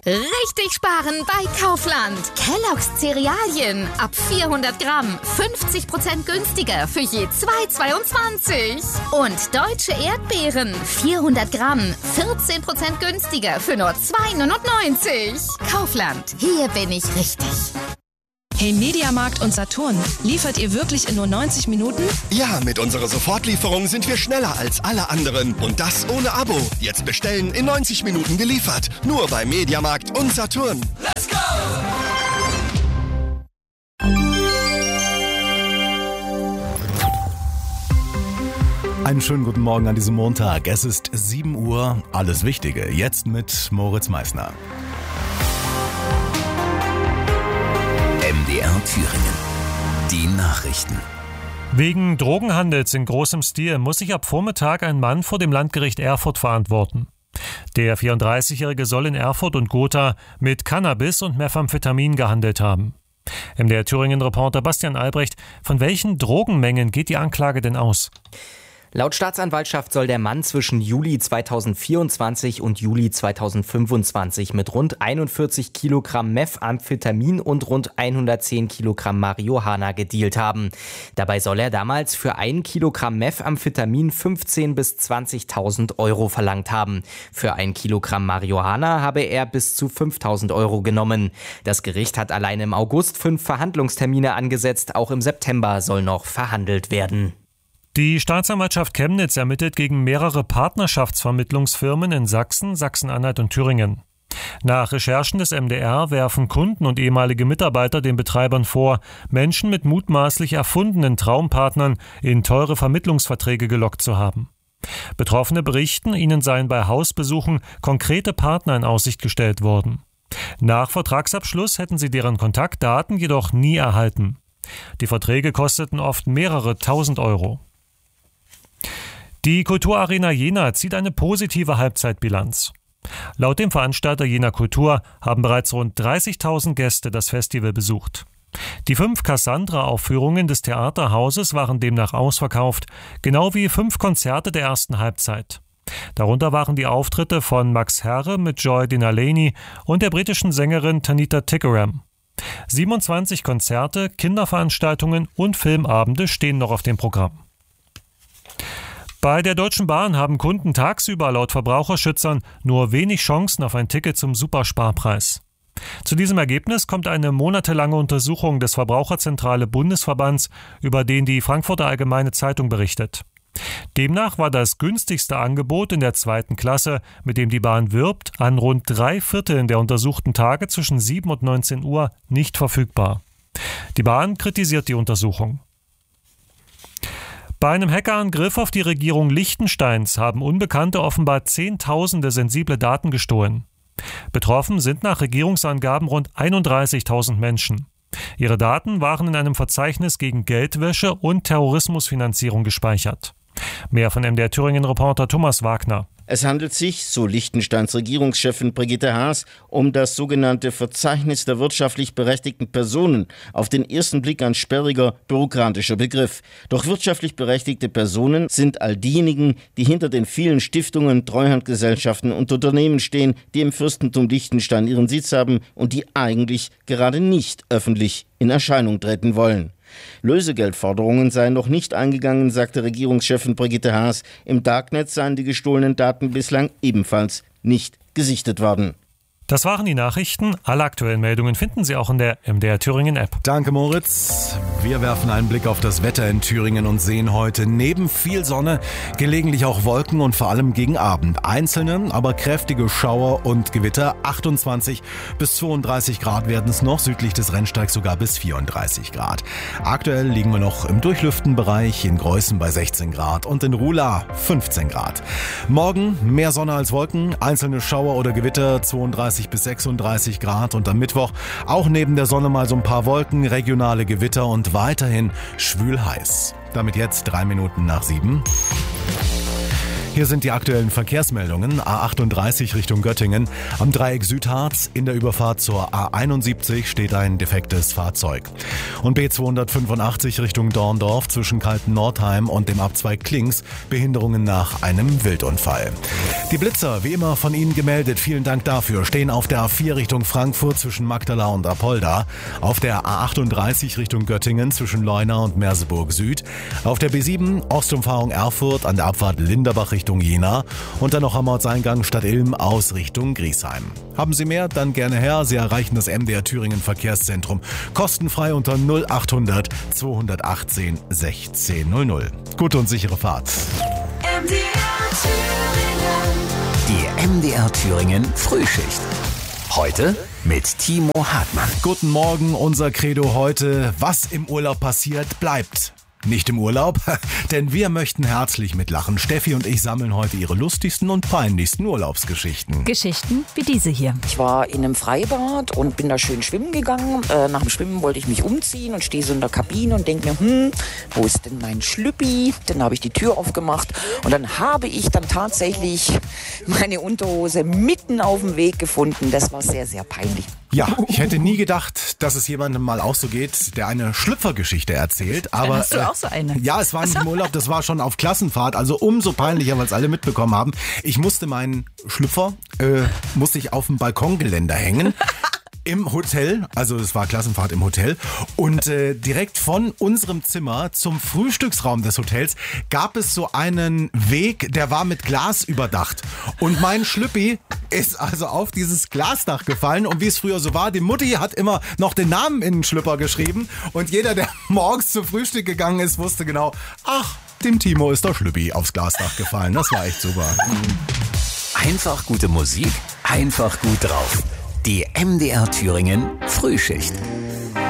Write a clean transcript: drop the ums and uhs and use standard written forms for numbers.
Richtig sparen bei Kaufland. Kellogg's Cerealien ab 400 Gramm 50% günstiger für je 2,22. Und deutsche Erdbeeren 400 Gramm 14% günstiger für nur 2,99. Kaufland, hier bin ich richtig. Hey Mediamarkt und Saturn, liefert ihr wirklich in nur 90 Minuten? Ja, mit unserer Sofortlieferung sind wir schneller als alle anderen. Und das ohne Abo. Jetzt bestellen, in 90 Minuten geliefert. Nur bei Mediamarkt und Saturn. Let's go! Einen schönen guten Morgen an diesem Montag. Es ist 7 Uhr. Alles Wichtige jetzt mit Moritz Meissner. MDR Thüringen. Die Nachrichten. Wegen Drogenhandels in großem Stil muss sich ab Vormittag ein Mann vor dem Landgericht Erfurt verantworten. Der 34-Jährige soll in Erfurt und Gotha mit Cannabis und Methamphetamin gehandelt haben. MDR Thüringen-Reporter Bastian Albrecht, von welchen Drogenmengen geht die Anklage denn aus? Laut Staatsanwaltschaft soll der Mann zwischen Juli 2024 und Juli 2025 mit rund 41 Kilogramm Methamphetamin und rund 110 Kilogramm Marihuana gedealt haben. Dabei soll er damals für 1 Kilogramm Methamphetamin 15.000 bis 20.000 Euro verlangt haben. Für 1 Kilogramm Marihuana habe er bis zu 5.000 Euro genommen. Das Gericht hat allein im August 5 Verhandlungstermine angesetzt. Auch im September soll noch verhandelt werden. Die Staatsanwaltschaft Chemnitz ermittelt gegen mehrere Partnerschaftsvermittlungsfirmen in Sachsen, Sachsen-Anhalt und Thüringen. Nach Recherchen des MDR werfen Kunden und ehemalige Mitarbeiter den Betreibern vor, Menschen mit mutmaßlich erfundenen Traumpartnern in teure Vermittlungsverträge gelockt zu haben. Betroffene berichten, ihnen seien bei Hausbesuchen konkrete Partner in Aussicht gestellt worden. Nach Vertragsabschluss hätten sie deren Kontaktdaten jedoch nie erhalten. Die Verträge kosteten oft mehrere tausend Euro. Die Kulturarena Jena zieht eine positive Halbzeitbilanz. Laut dem Veranstalter Jena Kultur haben bereits rund 30.000 Gäste das Festival besucht. Die 5 Cassandra-Aufführungen des Theaterhauses waren demnach ausverkauft, genau wie 5 Konzerte der ersten Halbzeit. Darunter waren die Auftritte von Max Herre mit Joy Dinaleni und der britischen Sängerin Tanita Tikaram. 27 Konzerte, Kinderveranstaltungen und Filmabende stehen noch auf dem Programm. Bei der Deutschen Bahn haben Kunden tagsüber laut Verbraucherschützern nur wenig Chancen auf ein Ticket zum Supersparpreis. Zu diesem Ergebnis kommt eine monatelange Untersuchung des Verbraucherzentrale Bundesverbands, über den die Frankfurter Allgemeine Zeitung berichtet. Demnach war das günstigste Angebot in der 2. Klasse, mit dem die Bahn wirbt, an rund 3/4 der untersuchten Tage zwischen 7 und 19 Uhr nicht verfügbar. Die Bahn kritisiert die Untersuchung. Bei einem Hackerangriff auf die Regierung Liechtensteins haben Unbekannte offenbar Zehntausende sensible Daten gestohlen. Betroffen sind nach Regierungsangaben rund 31.000 Menschen. Ihre Daten waren in einem Verzeichnis gegen Geldwäsche und Terrorismusfinanzierung gespeichert. Mehr von MDR Thüringen-Reporter Thomas Wagner. Es handelt sich, so Liechtensteins Regierungschefin Brigitte Haas, um das sogenannte Verzeichnis der wirtschaftlich berechtigten Personen. Auf den ersten Blick ein sperriger, bürokratischer Begriff. Doch wirtschaftlich berechtigte Personen sind all diejenigen, die hinter den vielen Stiftungen, Treuhandgesellschaften und Unternehmen stehen, die im Fürstentum Liechtenstein ihren Sitz haben und die eigentlich gerade nicht öffentlich in Erscheinung treten wollen. Lösegeldforderungen seien noch nicht eingegangen, sagte Regierungschefin Brigitte Haas. Im Darknet seien die gestohlenen Daten bislang ebenfalls nicht gesichtet worden. Das waren die Nachrichten. Alle aktuellen Meldungen finden Sie auch in der MDR Thüringen App. Danke, Moritz. Wir werfen einen Blick auf das Wetter in Thüringen und sehen heute neben viel Sonne gelegentlich auch Wolken und vor allem gegen Abend einzelne, aber kräftige Schauer und Gewitter. 28 bis 32 Grad werden es noch, südlich des Rennsteigs sogar bis 34 Grad. Aktuell liegen wir noch im Durchlüftenbereich, in Greußen bei 16 Grad und in Ruhla 15 Grad. Morgen mehr Sonne als Wolken, einzelne Schauer oder Gewitter 32 bis 36 Grad und am Mittwoch auch neben der Sonne mal so ein paar Wolken, regionale Gewitter und weiterhin schwül heiß. Damit jetzt 3 Minuten nach 7. Hier sind die aktuellen Verkehrsmeldungen. A38 Richtung Göttingen. Am Dreieck Südharz in der Überfahrt zur A71 steht ein defektes Fahrzeug. Und B285 Richtung Dorndorf zwischen Kalten-Nordheim und dem Abzweig Klings. Behinderungen nach einem Wildunfall. Die Blitzer, wie immer von Ihnen gemeldet, vielen Dank dafür, stehen auf der A4 Richtung Frankfurt zwischen Magdala und Apolda. Auf der A38 Richtung Göttingen zwischen Leuna und Merseburg Süd. Auf der B7 Ostumfahrung Erfurt an der Abfahrt Linderbach Richtung Jena und dann noch am Ortseingang Stadt Ilm aus Richtung Griesheim. Haben Sie mehr? Dann gerne her. Sie erreichen das MDR Thüringen Verkehrszentrum kostenfrei unter 0800 218 1600. Gute und sichere Fahrt. Die MDR Thüringen Frühschicht. Heute mit Timo Hartmann. Guten Morgen, unser Credo heute: Was im Urlaub passiert, bleibt. Nicht im Urlaub, denn wir möchten herzlich mitlachen. Steffi und ich sammeln heute ihre lustigsten und peinlichsten Urlaubsgeschichten. Geschichten wie diese hier. Ich war in einem Freibad und bin da schön schwimmen gegangen. Nach dem Schwimmen wollte ich mich umziehen und stehe so in der Kabine und denke mir, wo ist denn mein Schlüppi? Dann habe ich die Tür aufgemacht und dann habe ich dann tatsächlich meine Unterhose mitten auf dem Weg gefunden. Das war sehr, sehr peinlich. Ja, ich hätte nie gedacht, dass es jemandem mal auch so geht, der eine Schlüpfergeschichte erzählt. Aber hast du auch so eine? Ja, es war nicht im Urlaub, das war schon auf Klassenfahrt, also umso peinlicher, weil es alle mitbekommen haben. Ich musste meinen Schlüpfer auf dem Balkongeländer hängen. Im Hotel, also es war Klassenfahrt im Hotel und direkt von unserem Zimmer zum Frühstücksraum des Hotels gab es so einen Weg, der war mit Glas überdacht und mein Schlüppi ist also auf dieses Glasdach gefallen und wie es früher so war, die Mutti hat immer noch den Namen in den Schlüpper geschrieben und jeder, der morgens zum Frühstück gegangen ist, wusste genau, ach, dem Timo ist der Schlüppi aufs Glasdach gefallen. Das war echt super. Einfach gute Musik, einfach gut drauf. Die MDR Thüringen Frühschicht.